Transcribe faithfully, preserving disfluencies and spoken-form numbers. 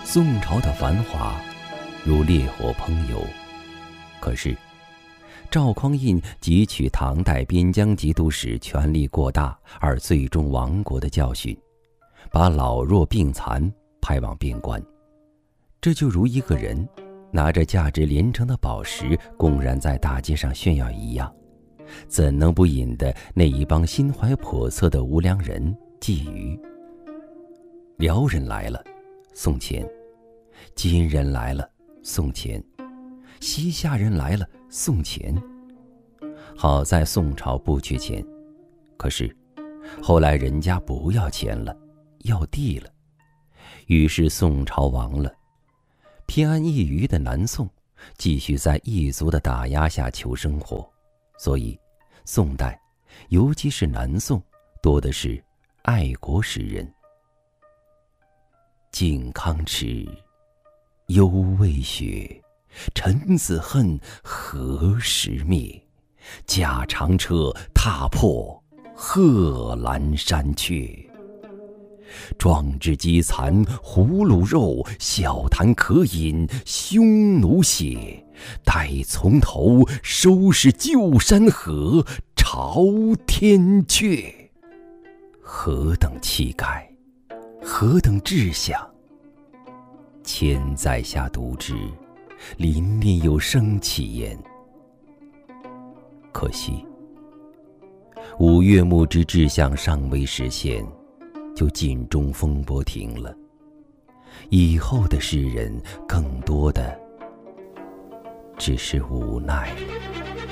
宋朝的繁华如烈火烹油，可是赵匡胤汲取唐代边疆节度使权力过大而最终亡国的教训，把老弱病残派往边关。这就如一个人拿着价值连城的宝石公然在大街上炫耀一样，怎能不引得那一帮心怀叵测的无良人觊觎？辽人来了，送钱；金人来了，送钱；西夏人来了，送钱。好在宋朝不缺钱，可是后来人家不要钱了，要地了，于是宋朝亡了。偏安一隅的南宋继续在异族的打压下求生活，所以宋代尤其是南宋多的是爱国诗人。靖康耻，犹未雪，臣子恨，何时灭？驾长车，踏破贺兰山缺。壮志饥残胡虏肉，笑谈渴饮匈奴血。待从头，收拾旧山河，朝天阙。何等气概，何等志向！千载下读之，临念有生气焉。可惜五岳牧之志向尚未实现，就尽中风波停了。以后的诗人更多的只是无奈。